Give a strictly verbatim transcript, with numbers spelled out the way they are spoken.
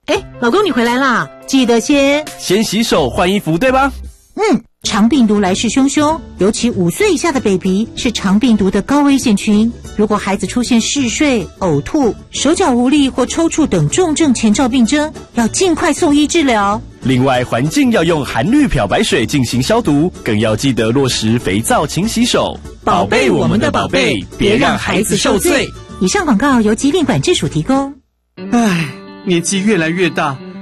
哎，老公你回来啦，记得先先洗手换衣服，对吧？ 嗯，肠病毒来势汹汹，尤其五岁以下的 baby 是肠病毒的高危险群。如果孩子出现嗜睡、呕吐、手脚无力或抽搐等重症前兆病征，要尽快送医治疗。 另外，环境要用含氯漂白水进行消毒，更要记得落实肥皂勤洗手， 宝贝我们的宝贝，别让孩子受罪。以上广告由疾病管制署提供。 唉，年纪越来越大，